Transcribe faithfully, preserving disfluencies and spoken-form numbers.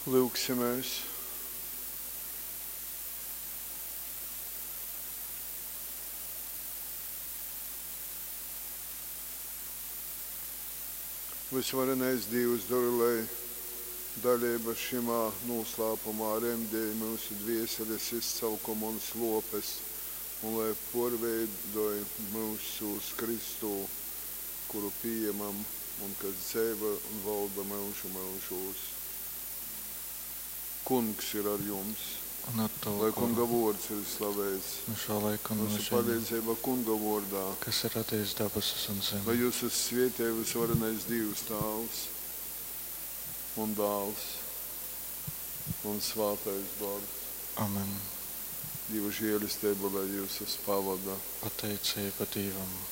Lūksimies. Visvarenais Dievs, dod, lai dalība šimā noslēpumā remdēja mūsu dvieseles izcaukumu un slopes, un lai porveidoja mūsu Kristu, kuru pieņemam un kas dzīvo un valda mūžu mūžos. Kungs ir ar jums, Un ar to, lai kuru kunga vārds ir slavēts. nu šo laiku un Mūsu mūžiem, palīdzība kunga vārdā, kas ir radījis debesis un lai zemi. jūs esat svētīti visvarenais Dievs Tēvs un Dēls un Svētais Gars. Amen. Dieva žēlastība, lai jūs pavada. Pateicība Dievam.